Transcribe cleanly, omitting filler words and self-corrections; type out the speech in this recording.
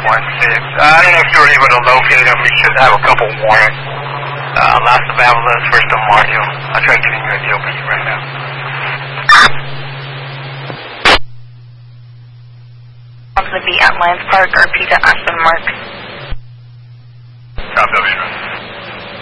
I don't know if you were able to locate him. We should have a couple warrants. Las Avalas, First of Mario. I'll try getting you a deal for you right now. On the V at Lions Park, RP to Aston Marks. Copy,